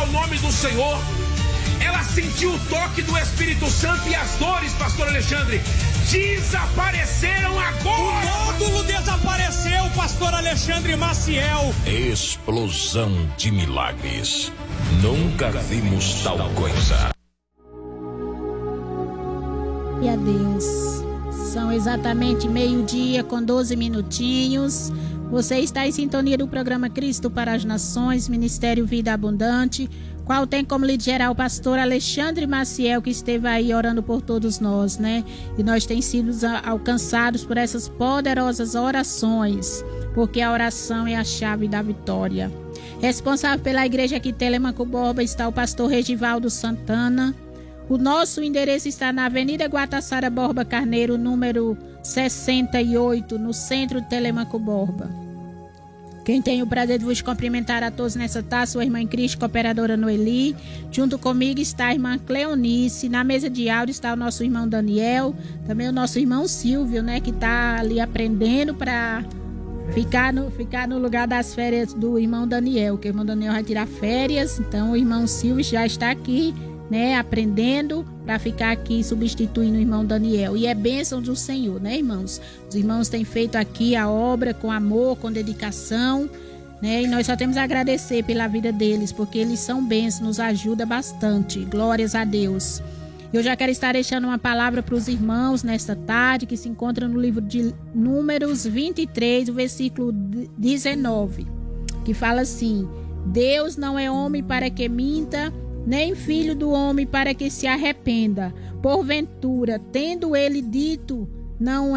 ao nome do Senhor. Ela sentiu o toque do Espírito Santo e as dores, pastor Alexandre, desapareceram agora. O nódulo desapareceu, pastor Alexandre Maciel. Explosão de milagres. Nunca vimos tal coisa. E a Deus. São exatamente 12:00 com 12 minutinhos. Você está em sintonia do programa Cristo para as Nações, Ministério Vida Abundante, qual tem como líder geral o pastor Alexandre Maciel, que esteve aí orando por todos nós, né? E nós temos sido alcançados por essas poderosas orações, porque a oração é a chave da vitória. Responsável pela igreja aqui Telemaco Borba está o pastor Regivaldo Santana. O nosso endereço está na Avenida Guatassara Borba Carneiro, número 68, no centro de Telemaco Borba. Quem tem o prazer de vos cumprimentar a todos nessa tarde, sua irmã em Cristo, cooperadora Noeli. Junto comigo está a irmã Cleonice. Na mesa de áudio está o nosso irmão Daniel. Também o nosso irmão Silvio, né, que está ali aprendendo para ficar no lugar das férias do irmão Daniel, que o irmão Daniel vai tirar férias. Então o irmão Silvio já está aqui, né, aprendendo para ficar aqui substituindo o irmão Daniel. E é bênção do Senhor, né, irmãos? Os irmãos têm feito aqui a obra com amor, com dedicação, né? E nós só temos a agradecer pela vida deles, porque eles são bênçãos, nos ajuda bastante. Glórias a Deus. Eu já quero estar deixando uma palavra para os irmãos nesta tarde, que se encontra no livro de Números 23, o versículo 19, que fala assim: Deus não é homem para que minta, nem filho do homem para que se arrependa. Porventura, tendo ele dito, não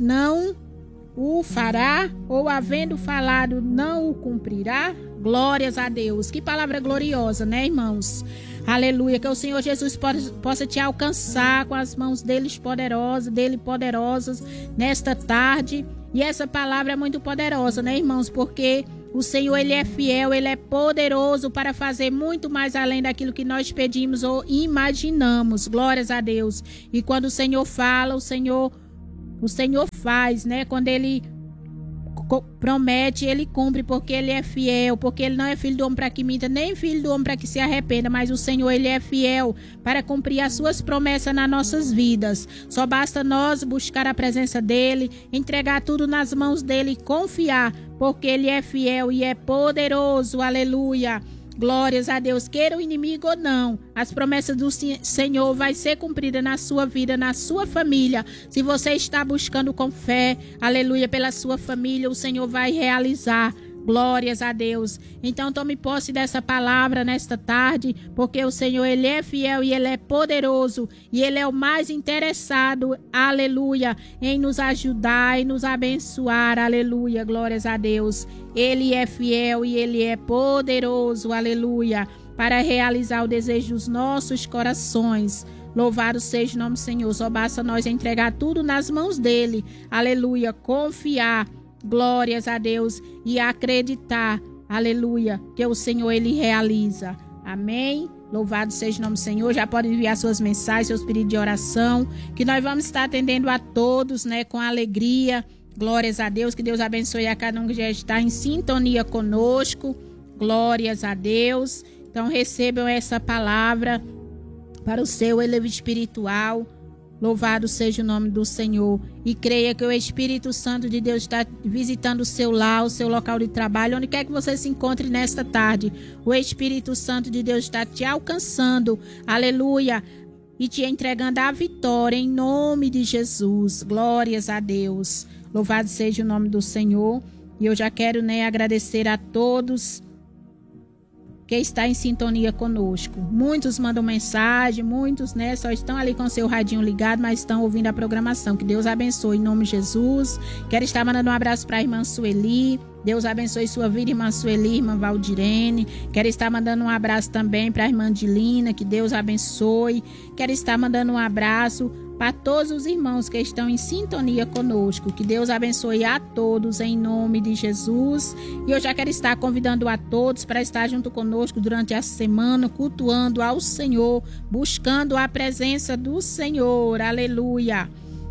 o fará, ou havendo falado, não o cumprirá? Glórias a Deus. Que palavra gloriosa, né, irmãos? Aleluia. Que o Senhor Jesus possa te alcançar com as mãos dele poderosas nesta tarde. E essa palavra é muito poderosa, né, irmãos? Porque o Senhor, ele é fiel, ele é poderoso para fazer muito mais além daquilo que nós pedimos ou imaginamos. Glórias a Deus. E quando o Senhor fala, o Senhor faz, né? Quando ele promete, ele cumpre, porque ele é fiel, porque ele não é filho do homem para que minta, nem filho do homem para que se arrependa, mas o Senhor, ele é fiel para cumprir as suas promessas nas nossas vidas. Só basta nós buscar a presença dele, entregar tudo nas mãos dele e confiar, porque ele é fiel e é poderoso. Aleluia. Glórias a Deus. Queira o inimigo ou não, as promessas do Senhor vai ser cumprida na sua vida, na sua família. Se você está buscando com fé, aleluia, pela sua família, o Senhor vai realizar. Glórias a Deus. Então tome posse dessa palavra nesta tarde, porque o Senhor, ele é fiel e ele é poderoso, e ele é o mais interessado, aleluia, em nos ajudar e nos abençoar. Aleluia. Glórias a Deus. Ele é fiel e ele é poderoso, aleluia, para realizar o desejo dos nossos corações. Louvado seja o nome do Senhor. Só basta nós entregar tudo nas mãos dele, aleluia, confiar. Glórias a Deus e acreditar, aleluia, que o Senhor, ele realiza. Amém? Louvado seja o nome do Senhor. Já pode enviar suas mensagens, seus pedidos de oração, que nós vamos estar atendendo a todos, né, com alegria. Glórias a Deus, que Deus abençoe a cada um que já está em sintonia conosco. Glórias a Deus. Então recebam essa palavra para o seu elevado espiritual. Louvado seja o nome do Senhor. E creia que o Espírito Santo de Deus está visitando o seu lar, o seu local de trabalho, onde quer que você se encontre nesta tarde. O Espírito Santo de Deus está te alcançando, aleluia, e te entregando a vitória em nome de Jesus. Glórias a Deus. Louvado seja o nome do Senhor. E eu já quero, né, agradecer a todos que está em sintonia conosco. Muitos mandam mensagem, muitos, né, só estão ali com o seu radinho ligado, mas estão ouvindo a programação. Que Deus abençoe em nome de Jesus. Quero estar mandando um abraço para a irmã Sueli. Deus abençoe sua vida, irmã Sueli, irmã Valdirene. Quero estar mandando um abraço também para a irmã Dilina. Que Deus abençoe. Quero estar mandando um abraço para todos os irmãos que estão em sintonia conosco. Que Deus abençoe a todos em nome de Jesus. E eu já quero estar convidando a todos para estar junto conosco durante a semana, cultuando ao Senhor, buscando a presença do Senhor. Aleluia.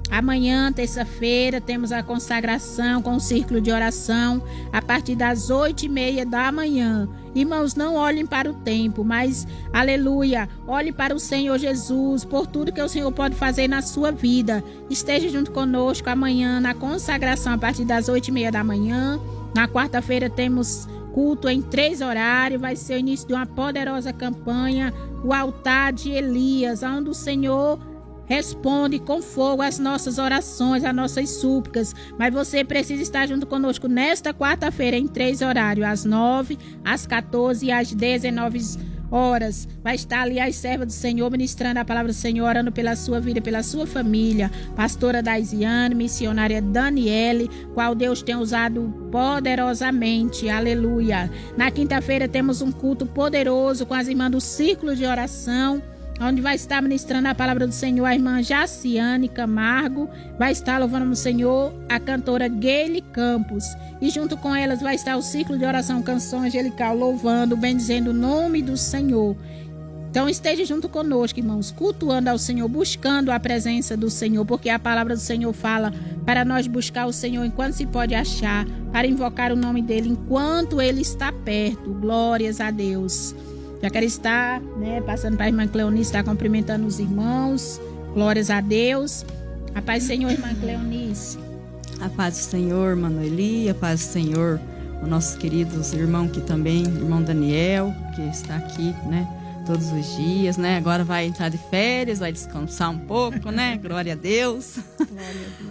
Amanhã, terça-feira, temos a consagração com o círculo de oração a partir das 8h30 da manhã. Irmãos, não olhem para o tempo, mas, aleluia, olhe para o Senhor Jesus, por tudo que o Senhor pode fazer na sua vida. Esteja junto conosco amanhã na consagração a partir das 8h30 da manhã. Na quarta-feira temos culto em 3 horários, vai ser o início de uma poderosa campanha, o altar de Elias, onde o Senhor responde com fogo as nossas orações, as nossas súplicas. Mas você precisa estar junto conosco nesta quarta-feira em 3 horários, às 9, às 14 e às 19 horas. Vai estar ali as servas do Senhor ministrando a palavra do Senhor, orando pela sua vida, pela sua família. Pastora Daisiane, missionária Daniele, qual Deus tem usado poderosamente. Aleluia. Na quinta-feira temos um culto poderoso com as irmãs do Círculo de Oração, onde vai estar ministrando a palavra do Senhor a irmã Jaciane Camargo. Vai estar louvando o Senhor a cantora Gayle Campos. E junto com elas vai estar o Círculo de Oração Canção Angelical, louvando, bendizendo o nome do Senhor. Então esteja junto conosco, irmãos, cultuando ao Senhor, buscando a presença do Senhor, porque a palavra do Senhor fala para nós buscar o Senhor enquanto se pode achar, para invocar o nome dele enquanto ele está perto. Glórias a Deus. Já quero estar, passando para a irmã Cleonice, estar cumprimentando os irmãos. Glórias a Deus. A paz do Senhor, irmã Cleonice. A paz do Senhor, irmã Noeli. A paz do Senhor, os nossos queridos irmãos aqui também, irmão Daniel, que está aqui, todos os dias, Agora vai entrar de férias, vai descansar um pouco, Glória a Deus. Glória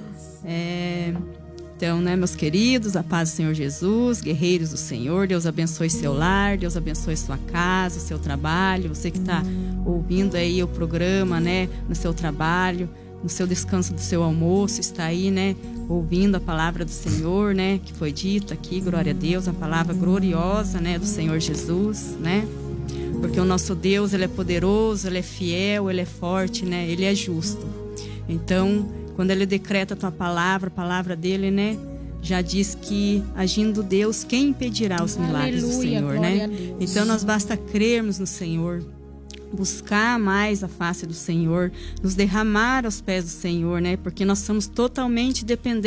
a Deus. Então, meus queridos, a paz do Senhor Jesus, guerreiros do Senhor, Deus abençoe seu lar, Deus abençoe sua casa, seu trabalho, você que está ouvindo aí o programa, no seu trabalho, no seu descanso do seu almoço, está aí, ouvindo a palavra do Senhor, que foi dita aqui, glória a Deus, a palavra gloriosa, do Senhor Jesus, porque o nosso Deus, Ele é poderoso, Ele é fiel, Ele é forte, Ele é justo. Então, quando Ele decreta a tua palavra, a palavra dele, já diz que, agindo Deus, quem impedirá os milagres do Senhor, Então, nós basta crermos no Senhor, buscar mais a face do Senhor, nos derramar aos pés do Senhor, porque nós somos totalmente dependentes